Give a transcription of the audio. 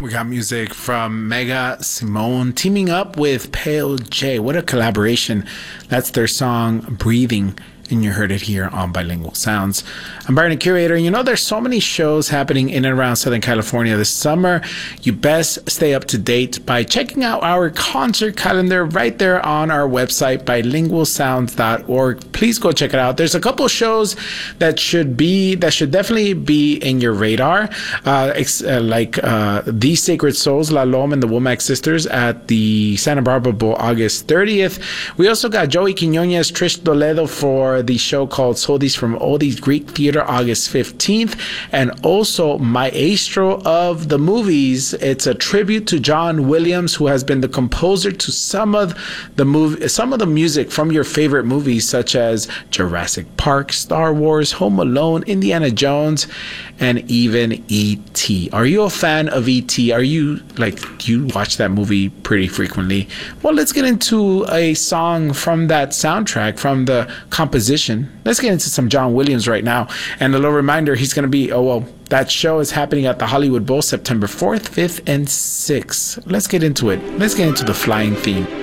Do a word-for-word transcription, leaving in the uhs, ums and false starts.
We got music from Mega Simone teaming up with Pale J. What a collaboration. That's their song, Breathing. And you heard it here on Bilingual Sounds. I'm Byron, Curator. You know, there's so many shows happening in and around Southern California this summer. You best stay up to date by checking out our concert calendar right there on our website, bilingual sounds dot org. Please go check it out. There's a couple shows that should be, that should definitely be in your radar, uh, ex- uh, like uh, The Sacred Souls, La Loma and the Womack Sisters at the Santa Barbara Bowl August thirtieth. We also got Joey Quinones, Trish Toledo for the show called Soldies from Oldies Greek Theater August fifteenth, and also Maestro of the Movies. It's a tribute to John Williams, who has been the composer to some of the movie, some of the music from your favorite movies such as Jurassic Park, Star Wars, Home Alone, Indiana Jones, and even E T. Are you a fan of E T? Are you like, do you watch that movie pretty frequently? Well, let's get into a song from that soundtrack, from the composition. Let's get into some John Williams right now. And a little reminder, he's going to be, oh, well, that show is happening at the Hollywood Bowl September fourth, fifth, and sixth. Let's get into it. Let's get into the flying theme.